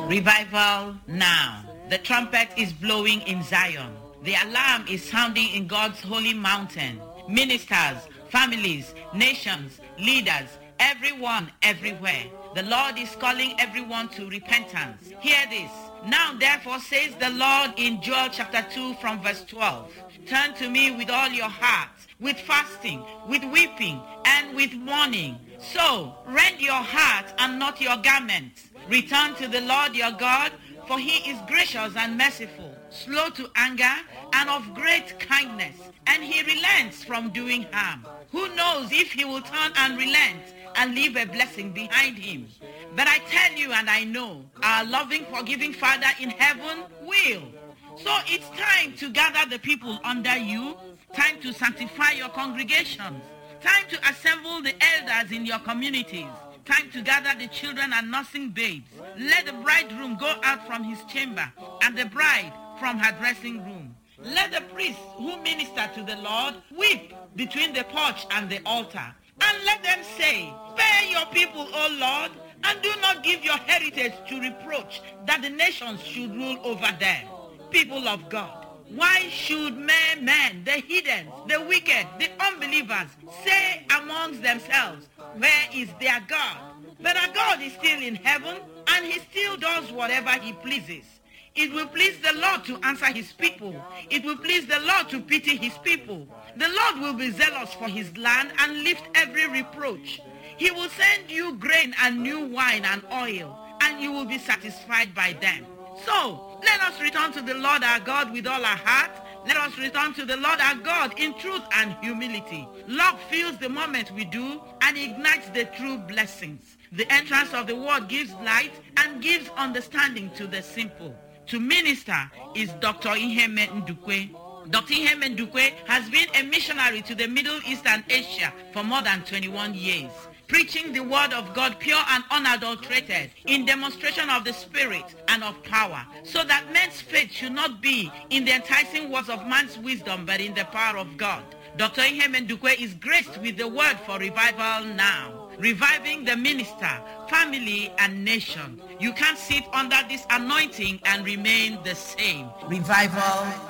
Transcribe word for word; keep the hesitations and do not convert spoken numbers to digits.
Revival now. The trumpet is blowing in Zion. The alarm is sounding in God's holy mountain. Ministers, families, nations, leaders, everyone, everywhere. The Lord is calling everyone to repentance. Hear this. Now therefore says the Lord in Joel chapter two from verse twelve. Turn to me with all your heart, with fasting, with weeping, and with mourning. So rend your heart and not your garments. Return to the Lord your God, for he is gracious and merciful, slow to anger, and of great kindness, and he relents from doing harm. Who knows if he will turn and relent and leave a blessing behind him? But I tell you and I know, our loving, forgiving Father in heaven will. So it's time to gather the people under you, time to sanctify your congregations, time to assemble the elders in your communities, time to gather the children and nursing babes. Let the bridegroom go out from his chamber and the bride from her dressing room. Let the priests who minister to the Lord weep between the porch and the altar. And let them say, spare your people, O Lord, and do not give your heritage to reproach, that the nations should rule over them. People of God, why should mere men, the heathens, the wicked, the unbelievers, say amongst themselves, where is their God? But our God is still in heaven, and he still does whatever he pleases. It will please the Lord to answer his people. It will please the Lord to pity his people. The Lord will be zealous for his land and lift every reproach. He will send you grain and new wine and oil, and you will be satisfied by them. So, let us return to the Lord our God with all our heart. Let us return to the Lord our God in truth and humility. Love fills the moment we do and ignites the true blessings. The entrance of the word gives light and gives understanding to the simple. To minister is Doctor Iheme Ndukwe. Doctor Iheme Ndukwe has been a missionary to the Middle East and Asia for more than twenty-one years, preaching the word of God pure and unadulterated in demonstration of the Spirit and of power, so that men's faith should not be in the enticing words of man's wisdom, but in the power of God. Doctor Iheme Ndukwe is graced with the word for revival now, reviving the minister, family, and nation. You can't sit under this anointing and remain the same. Revival